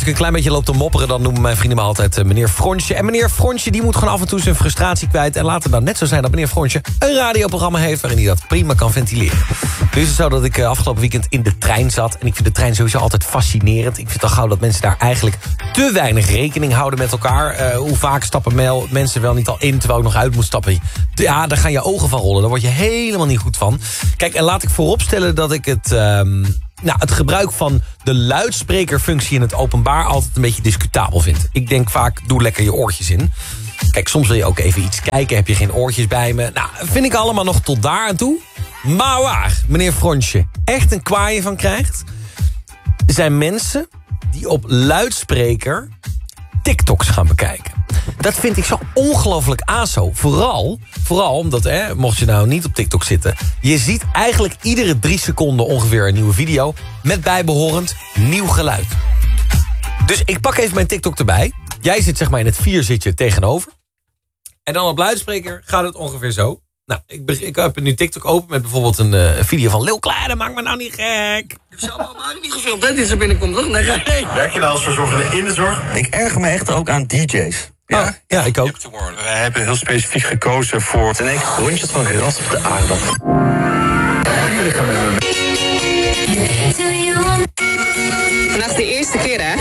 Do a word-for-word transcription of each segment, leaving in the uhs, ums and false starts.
ik een klein beetje loop te mopperen... dan noemen mijn vrienden me altijd uh, meneer Fronsje. En meneer Fronsje die moet gewoon af en toe zijn frustratie kwijt. En laat het dan net zo zijn dat meneer Fronsje een radioprogramma heeft... waarin hij dat prima kan ventileren. Nu is het zo dat ik uh, afgelopen weekend in de trein zat. En ik vind de trein sowieso altijd fascinerend. Ik vind al gauw dat mensen daar eigenlijk te weinig rekening houden met elkaar. Uh, hoe vaak stappen mail, mensen wel niet al in... terwijl ik nog uit moet stappen. Ja, daar gaan je ogen van rollen. Daar word je helemaal niet goed van. Kijk, en laat ik vooropstellen dat ik het... Um, Nou, het gebruik van de luidsprekerfunctie in het openbaar... altijd een beetje discutabel vind. Ik denk vaak, doe lekker je oortjes in. Kijk, soms wil je ook even iets kijken. Heb je geen oortjes bij me? Nou, vind ik allemaal nog tot daar aan toe. Maar waar, meneer Fronsje, echt een kwaaie van krijgt... zijn mensen die op luidspreker TikToks gaan bekijken. Dat vind ik zo ongelooflijk aso. Vooral, vooral omdat, hè, mocht je nou niet op TikTok zitten... je ziet eigenlijk iedere drie seconden ongeveer een nieuwe video... met bijbehorend nieuw geluid. Dus ik pak even mijn TikTok erbij. Jij zit zeg maar in het vierzitje tegenover. En dan op luidspreker gaat het ongeveer zo. Nou, ik, ik heb nu TikTok open met bijvoorbeeld een uh, video van... Lil Kleine, maak me nou niet gek. Ik heb allemaal niet gefilmd, hè? Dit er binnenkomt, toch? Nee, nee. Werk je nou als verzorgende in de zorg? Ik erger me echt ook aan D J's. Ja, oh, ja, ik ook. We hebben heel specifiek gekozen voor... Het zijn echt rondjes van ras op de aardappel. Vandaag de eerste keer, hè?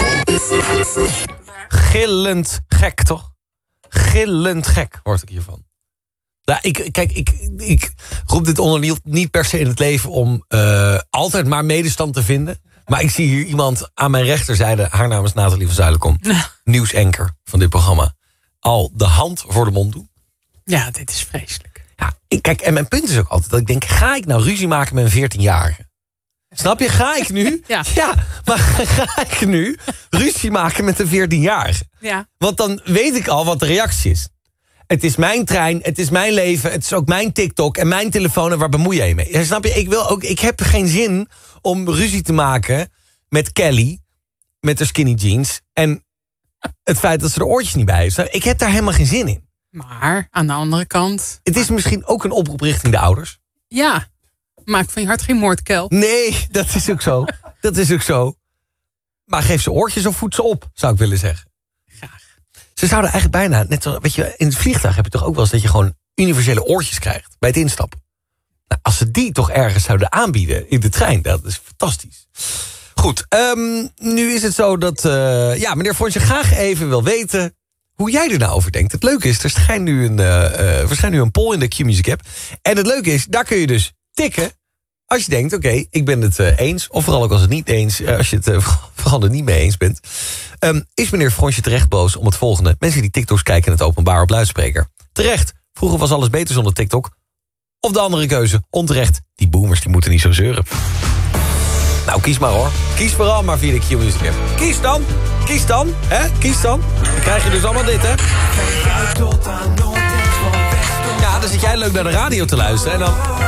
Gillend gek, toch? Gillend gek, word ik hiervan. Nou, ik, kijk, ik, ik roep dit onder niet per se in het leven... om uh, altijd maar medestand te vinden. Maar ik zie hier iemand aan mijn rechterzijde... haar naam is Nathalie van Zuilenkom. Nieuwsanker van dit programma. Al de hand voor de mond doen. Ja, dit is vreselijk. Ja, ik, kijk, en mijn punt is ook altijd dat ik denk... ga ik nou ruzie maken met een veertienjarige? Snap je? Ga ik nu? Ja. ja, maar ga ik nu ruzie maken met een veertienjarige? Ja. Want dan weet ik al wat de reactie is. Het is mijn trein, het is mijn leven, het is ook mijn TikTok en mijn telefoon en waar bemoei je je mee? Ja, snap je? Ik, wil ook, ik heb geen zin om ruzie te maken met Kelly, met haar skinny jeans en het feit dat ze er oortjes niet bij heeft. Ik heb daar helemaal geen zin in. Maar aan de andere kant... Het is misschien ook een oproep richting de ouders. Ja, maak van je hart geen moordkuil. Nee, dat is ook zo. Dat is ook zo. Maar geef ze oortjes of voed ze op, zou ik willen zeggen. Graag. Ze zouden eigenlijk bijna, net zo, weet je, in het vliegtuig heb je toch ook wel eens dat je gewoon universele oortjes krijgt bij het instappen. Nou, als ze die toch ergens zouden aanbieden in de trein, dat is fantastisch. Goed, um, nu is het zo dat, uh, ja, meneer Fronsje graag even wil weten hoe jij er nou over denkt. Het leuke is, er schijnt nu een, uh, uh, er schijnt nu een poll in de Q-Music app. En het leuke is, daar kun je dus tikken als je denkt, oké, okay, ik ben het uh, eens. Of vooral ook als het niet eens, uh, als je het uh, vooral er niet mee eens bent. Um, is meneer Fronsje terecht boos om het volgende? Mensen die TikToks kijken in het openbaar op luidspreker. Terecht, vroeger was alles beter zonder TikTok. Of de andere keuze, onterecht. Die boomers die moeten niet zo zeuren. Nou, kies maar hoor. Kies vooral maar via de Q-Music app. Kies dan, kies dan, hè? Kies dan. Dan krijg je dus allemaal dit, hè? Ja, dan zit jij leuk naar de radio te luisteren en dan...